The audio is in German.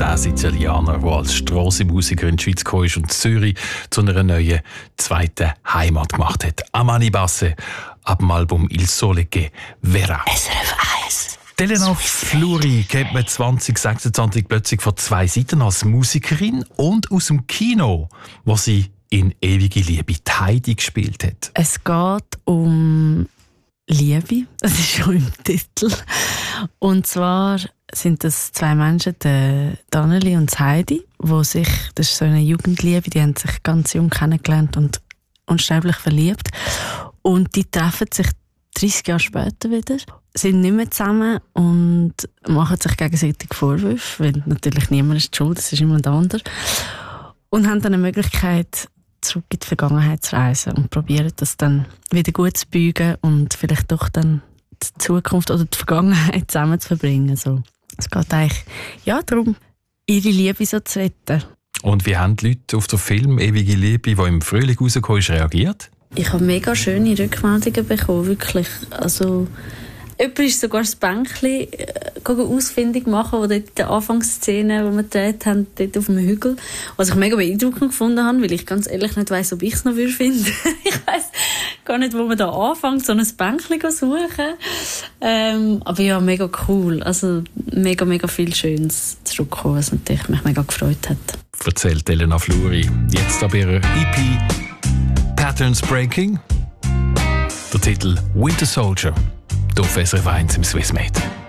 der Sizilianer, der als Strassenmusiker in die Schweiz gekommen ist und Zürich zu einer neuen zweiten Heimat gemacht hat. Amani Basse, ab dem Album Il Sole che Verrà. SRF 1. Elena Fluri kennt man 2026 plötzlich von zwei Seiten als Musikerin und aus dem Kino, wo sie in «Ewige Liebe» die Heidi gespielt hat. Es geht um Liebe, das ist schon im Titel. Und zwar sind das zwei Menschen, der Danneli und Heidi, wo sich, das ist so eine Jugendliebe, die haben sich ganz jung kennengelernt und unsterblich verliebt. Und die treffen sich 30 Jahre später wieder, sind nicht mehr zusammen und machen sich gegenseitig Vorwürfe, weil natürlich niemand ist schuld, es ist jemand anderes. Und haben dann eine Möglichkeit, zurück in die Vergangenheit zu reisen und probieren das dann wieder gut zu biegen und vielleicht doch dann die Zukunft oder die Vergangenheit zusammen zu verbringen. So. Es geht eigentlich darum, ihre Liebe so zu retten. Und wie haben die Leute auf den Film «Ewige Liebe», der im Frühling rausgekommen ist, reagiert? Ich habe mega schöne Rückmeldungen bekommen, wirklich. Also, jemand ist sogar das Bänkchen ausfindig machen, wo dort in der Anfangsszene, die wir gedreht haben, dort auf dem Hügel, was ich mega beeindruckend gefunden habe, weil ich ganz ehrlich nicht weiss, ob ich es noch finden würde. Ich weiss gar nicht, wo man da anfängt, so ein Bänkchen zu suchen. Aber ja, mega cool. Also mega, mega viel Schönes zurückgekommen, was natürlich mich mega gefreut hat. Erzählt Elena Fluri. Jetzt aber ihre EP «Patterns Breaking». Der Titel «Winter Soldier». Auf SRF 1 im Swissmade.